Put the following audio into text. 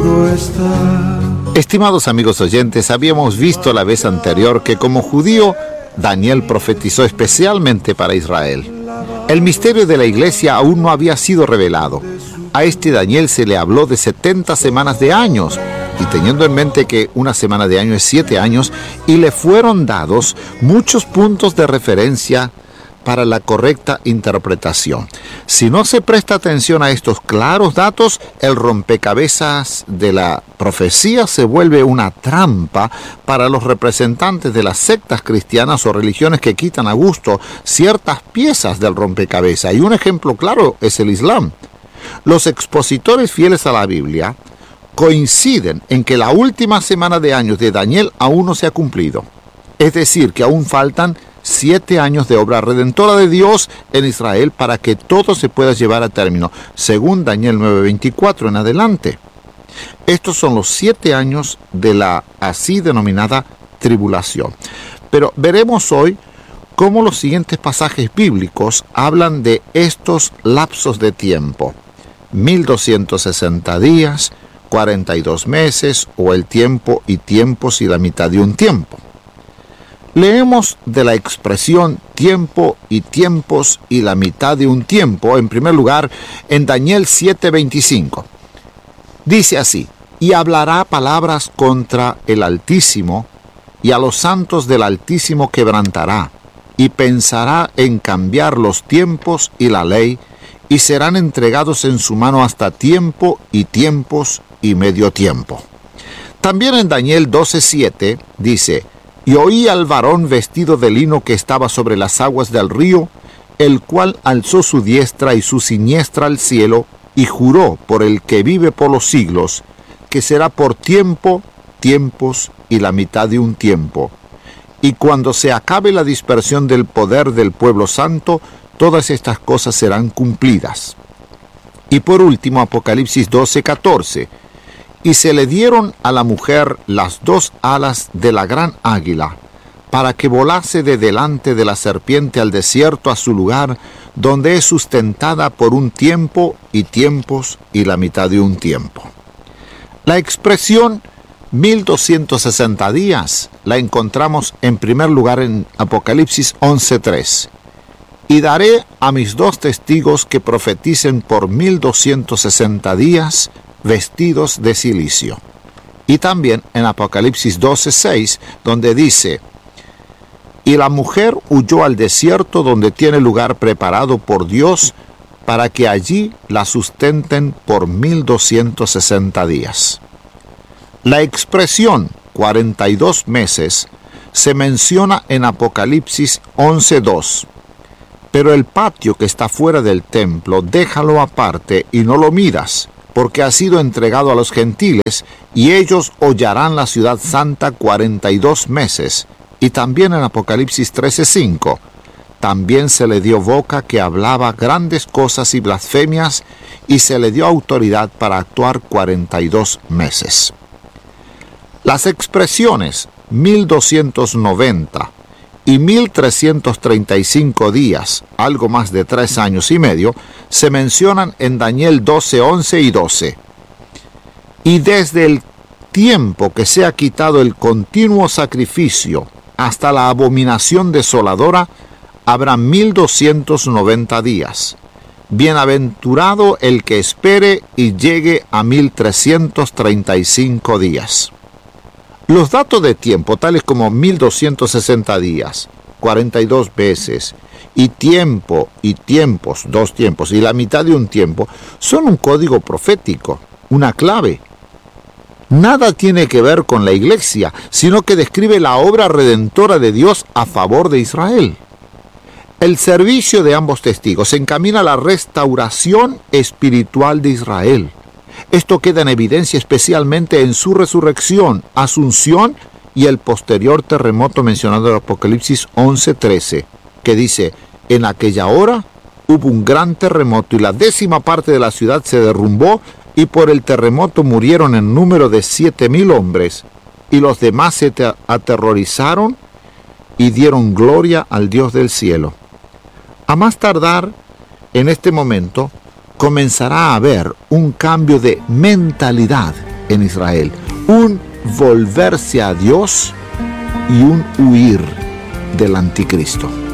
conmigo está. Estimados amigos oyentes, habíamos visto la vez anterior que como judío, Daniel profetizó especialmente para Israel. El misterio de la iglesia aún no había sido revelado. A este Daniel se le habló de 70 semanas de años, y teniendo en mente que una semana de año es 7 años, y le fueron dados muchos puntos de referencia para la correcta interpretación. Si no se presta atención a estos claros datos, el rompecabezas de la profecía se vuelve una trampa para los representantes de las sectas cristianas o religiones que quitan a gusto ciertas piezas del rompecabezas. Y un ejemplo claro es el Islam. Los expositores fieles a la Biblia coinciden en que la última semana de años de Daniel aún no se ha cumplido. Es decir, que aún faltan 7 años de obra redentora de Dios en Israel para que todo se pueda llevar a término, según Daniel 9:24 en adelante. Estos son los 7 años de la así denominada tribulación. Pero veremos hoy cómo los siguientes pasajes bíblicos hablan de estos lapsos de tiempo: 1260 días, 42 meses, o el tiempo y tiempos y la mitad de un tiempo. Leemos de la expresión tiempo y tiempos y la mitad de un tiempo, en primer lugar, en Daniel 7:25. Dice así: y hablará palabras contra el Altísimo, y a los santos del Altísimo quebrantará, y pensará en cambiar los tiempos y la ley, y serán entregados en su mano hasta tiempo y tiempos y medio tiempo. También en Daniel 12:7 dice: y oí al varón vestido de lino que estaba sobre las aguas del río, el cual alzó su diestra y su siniestra al cielo, y juró por el que vive por los siglos, que será por tiempo, tiempos y la mitad de un tiempo. Y cuando se acabe la dispersión del poder del pueblo santo, todas estas cosas serán cumplidas. Y por último, Apocalipsis 12:14. Y se le dieron a la mujer las 2 alas de la gran águila, para que volase de delante de la serpiente al desierto, a su lugar, donde es sustentada por un tiempo y tiempos y la mitad de un tiempo. La expresión 1260 días la encontramos en primer lugar en Apocalipsis 11:3. Y daré a mis 2 testigos que profeticen por 1260 días, vestidos de cilicio. Y también en Apocalipsis 12:6, donde dice: y la mujer huyó al desierto, donde tiene lugar preparado por Dios, para que allí la sustenten por 1260 días. La expresión 42 meses se menciona en Apocalipsis 11:2. Pero el patio que está fuera del templo, déjalo aparte y no lo midas, porque ha sido entregado a los gentiles, y ellos hollarán la ciudad santa 42 meses. Y también en Apocalipsis 13:5, también se le dio boca que hablaba grandes cosas y blasfemias, y se le dio autoridad para actuar 42 meses. Las expresiones 1290 y 1335 días, algo más de 3 años y medio, se mencionan en Daniel 12:11 y 12. Y desde el tiempo que se ha quitado el continuo sacrificio hasta la abominación desoladora, habrá 1290 días. Bienaventurado el que espere y llegue a 1335 días. Los datos de tiempo, tales como 1260 días, 42 veces, y tiempo y tiempos, 2 tiempos, y la mitad de un tiempo, son un código profético, una clave. Nada tiene que ver con la iglesia, sino que describe la obra redentora de Dios a favor de Israel. El servicio de ambos testigos encamina a la restauración espiritual de Israel. Esto queda en evidencia especialmente en su resurrección, asunción y el posterior terremoto mencionado en Apocalipsis 11:13, que dice: en aquella hora hubo un gran terremoto y la 10ª parte de la ciudad se derrumbó, y por el terremoto murieron en número de 7,000 hombres, y los demás se aterrorizaron y dieron gloria al Dios del cielo. A más tardar, en este momento, comenzará a haber un cambio de mentalidad en Israel, un volverse a Dios y un huir del anticristo.